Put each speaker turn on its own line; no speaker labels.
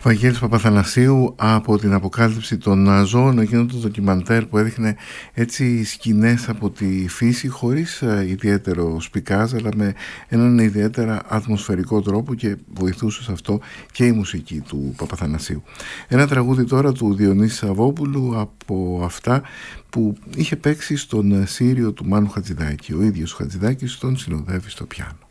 Βαγγέλης Παπαθανασίου από την αποκάλυψη των ζώων, εκείνο το ντοκιμαντέρ που έδειχνε έτσι σκηνές από τη φύση χωρίς ιδιαίτερο σπικάζ, αλλά με έναν ιδιαίτερα ατμοσφαιρικό τρόπο, και βοηθούσε σε αυτό και η μουσική του Παπαθανασίου. Ένα τραγούδι τώρα του Διονύση Σαββόπουλου από αυτά που είχε παίξει στον Σύριο του Μάνου Χατζηδάκη. Ο ίδιος ο Χατζηδάκης τον συνοδεύει στο πιάνο.